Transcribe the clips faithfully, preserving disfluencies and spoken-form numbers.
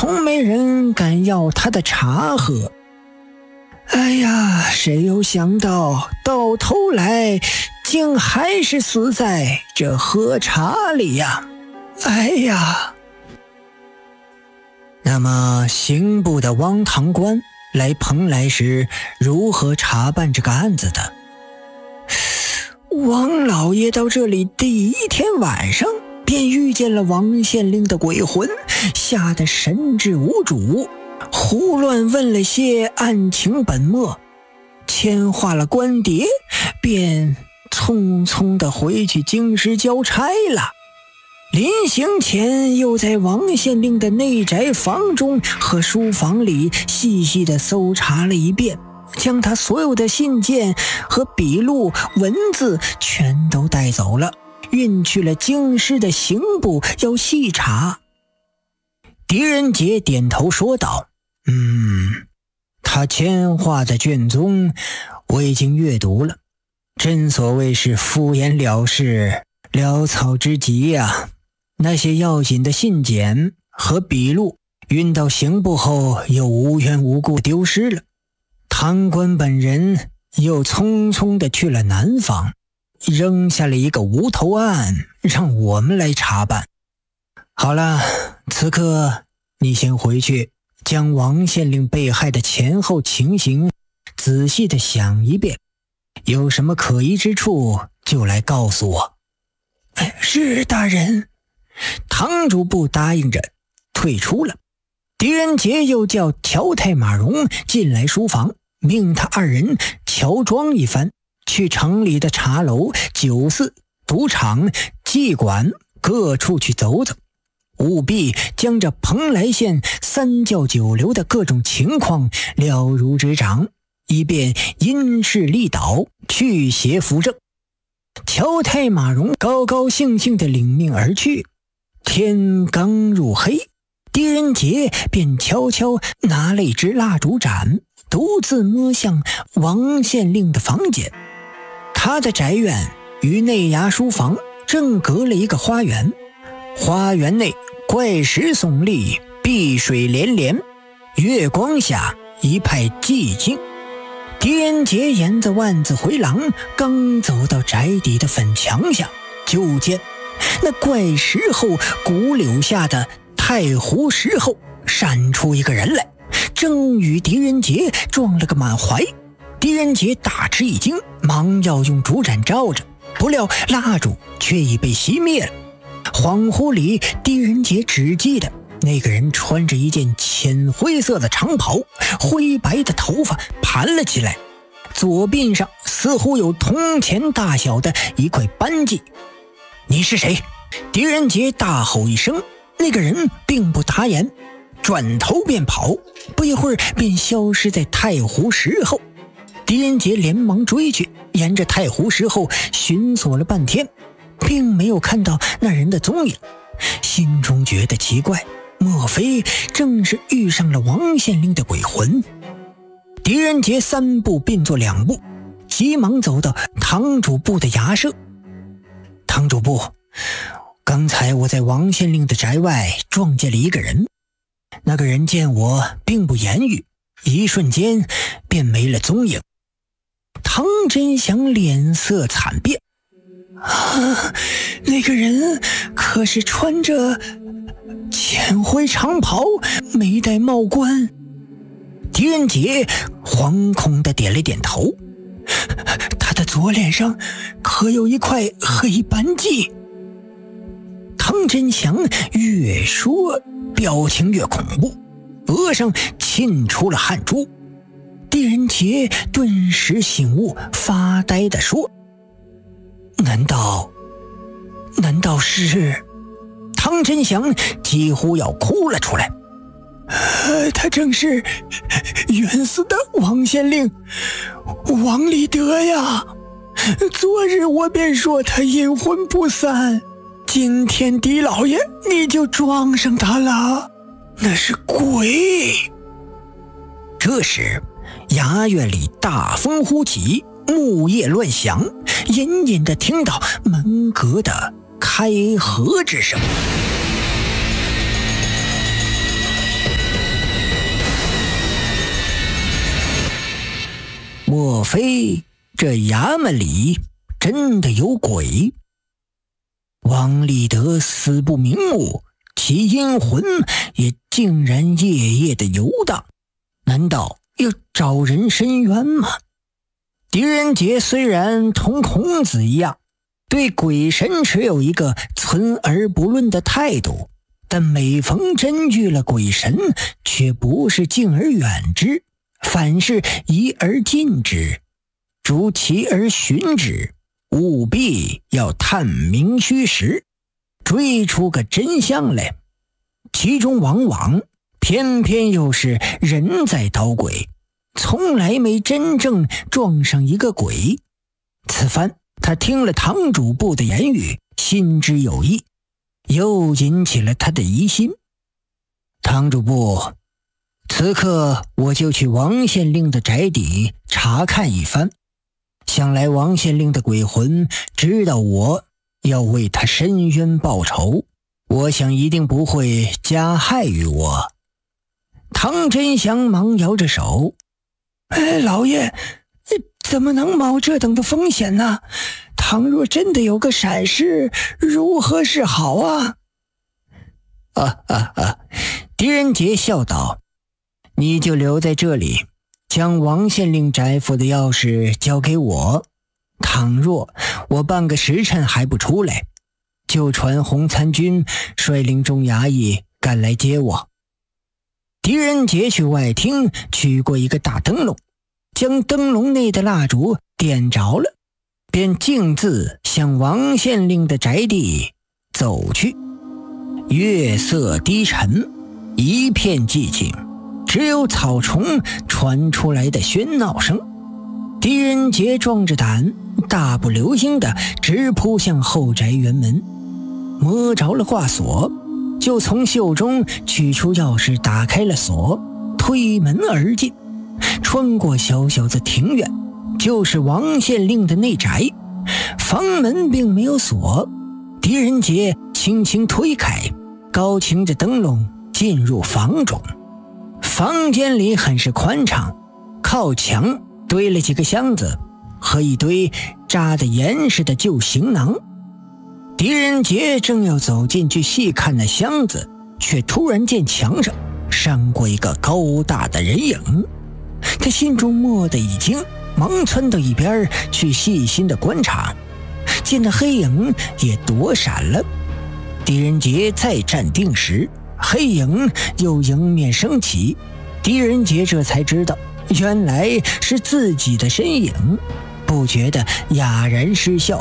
从没人敢要他的茶喝。哎呀，谁又想到到头来竟还是死在这喝茶里呀！哎呀！那么刑部的汪堂官来蓬莱时如何查办这个案子的？王老爷到这里第一天晚上便遇见了王县令的鬼魂，吓得神志无主，胡乱问了些案情本末，签画了官牒，便匆匆地回去京师交差了。临行前又在王县令的内宅房中和书房里细细地搜查了一遍，将他所有的信件和笔录文字全都带走了，运去了京师的刑部要细查。狄仁杰点头说道：嗯，他签画的卷宗我已经阅读了，真所谓是敷衍了事，潦草之极呀。那些要紧的信件和笔录运到刑部后又无缘无故丢失了，堂官本人又匆匆地去了南方，扔下了一个无头案让我们来查办。好了，此刻你先回去将王县令被害的前后情形仔细地想一遍，有什么可疑之处就来告诉我。是大人。堂主簿答应着退出了。狄仁杰又叫乔太马荣进来书房，命他二人乔装一番，去城里的茶楼、酒肆、赌场、妓馆各处去走走，务必将这蓬莱县三教九流的各种情况了如指掌，以便因势利导，去邪扶正。乔太马荣高高兴兴地领命而去。天刚入黑，狄仁杰便悄悄拿了一支蜡烛盏，独自摸向王县令的房间。他的宅院与内衙书房正隔了一个花园，花园内怪石耸立，碧水连连，月光下一派寂静。狄仁杰沿着万子回廊刚走到宅邸的粉墙下，就见那怪石后古柳下的太湖石后闪出一个人来，正与狄仁杰撞了个满怀。狄仁杰大吃一惊，忙要用烛盏照着，不料蜡烛却已被熄灭了。恍惚里，狄仁杰只记得那个人穿着一件浅灰色的长袍，灰白的头发盘了起来，左鬓上似乎有铜钱大小的一块斑迹。你是谁？狄仁杰大吼一声，那个人并不答言，转头便跑，不一会儿便消失在太湖石后。狄仁杰连忙追去，沿着太湖石后寻索了半天，并没有看到那人的踪影，心中觉得奇怪，莫非正是遇上了王县令的鬼魂？狄仁杰三步并作两步，急忙走到堂主簿的衙舍。堂主簿，刚才我在王县令的宅外撞见了一个人，那个人见我并不言语，一瞬间便没了踪影。唐真祥脸色惨变，啊，那个人可是穿着浅灰长袍，没戴帽冠？狄仁杰惶恐地点了点头。他的左脸上可有一块黑斑迹？唐真祥越说表情越恐怖，额上沁出了汗珠。狄仁杰顿时醒悟，发呆地说：难道难道是……唐真祥几乎要哭了出来。呃，他正是冤死的王县令王立德呀！昨日我便说他阴魂不散，今天狄老爷你就撞上他了，那是鬼！这时衙院里大风呼起，木叶乱响，隐隐地听到门阁的开合之声。 非这衙门里真的有鬼？王立德死不瞑目，其阴魂也竟然夜夜的游荡，难道要找人申冤吗？狄仁杰虽然同孔子一样对鬼神持有一个存而不论的态度，但每逢真遇了鬼神，却不是敬而远之，反是疑而近之，逐其而寻之，务必要探明虚实，追出个真相来。其中往往偏偏又是人在捣鬼，从来没真正撞上一个鬼。此番他听了堂主簿的言语，心知有意，又引起了他的疑心。堂主簿，此刻我就去王县令的宅邸查看一番，想来王县令的鬼魂知道我要为他申冤报仇，我想一定不会加害于我。唐真祥忙摇着手，哎，老爷怎么能冒这等的风险呢？倘若真的有个闪失，如何是好啊？啊啊啊！狄仁杰笑道，你就留在这里，将王县令宅府的钥匙交给我，倘若我半个时辰还不出来，就传洪参军率领众衙役赶来接我。狄仁杰去外厅取过一个大灯笼，将灯笼内的蜡烛点着了，便径自向王县令的宅地走去。月色低沉，一片寂静，只有草丛传出来的喧闹声。狄仁杰壮着胆，大步流星地直扑向后宅园门，摸着了挂锁，就从袖中取出钥匙打开了锁，推门而进。穿过小小的庭院，就是王县令的内宅。房门并没有锁，狄仁杰轻轻推开，高擎着灯笼进入房中。房间里很是宽敞，靠墙堆了几个箱子和一堆扎得严实的旧行囊。狄仁杰正要走进去细看那箱子，却突然见墙上闪过一个高大的人影。他心中蓦地一惊，忙窜到一边去细心的观察，见那黑影也躲闪了。狄仁杰再站定时，黑影又迎面升起。狄仁杰这才知道，原来是自己的身影，不觉得哑然失笑。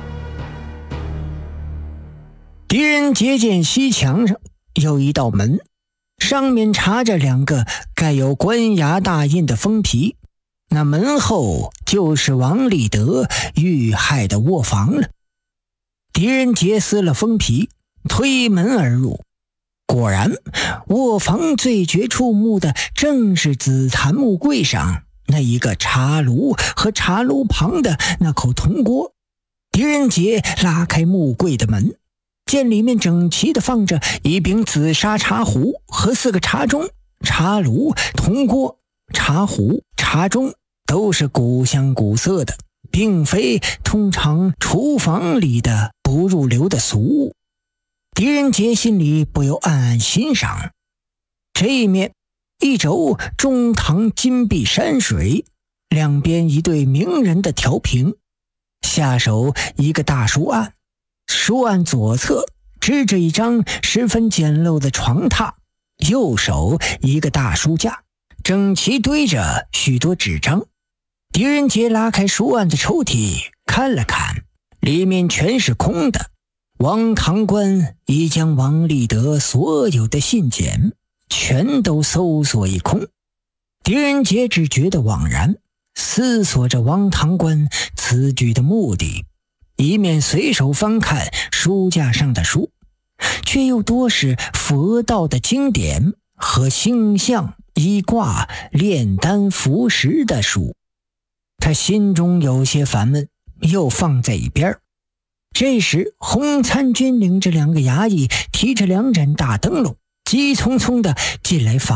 狄仁杰见西墙上有一道门，上面插着两个盖有官衙大印的封皮，那门后就是王立德遇害的卧房了。狄仁杰撕了封皮，推门而入，果然卧房最觉触目的正是紫檀木柜上那一个茶炉和茶炉旁的那口铜锅。狄仁杰拉开木柜的门，见里面整齐地放着一柄紫砂茶壶和四个茶盅，茶炉、铜锅、茶壶、茶盅都是古香古色的，并非通常厨房里的不入流的俗物。狄仁杰心里不由暗暗欣赏，这一面一轴中堂金碧山水，两边一对名人的调屏，下手一个大书案，书案左侧支着一张十分简陋的床榻，右手一个大书架，整齐堆着许多纸张。狄仁杰拉开书案的抽屉看了看，里面全是空的。王堂官已将王立德所有的信件全都搜索一空。狄仁杰只觉得惘然，思索着王堂官此举的目的，一面随手翻看书架上的书，却又多是佛道的经典和星象、医卦、炼丹、服食的书。他心中有些烦闷，又放在一边。这时洪参军领着两个衙役，提着两盏大灯笼，急匆匆地进来访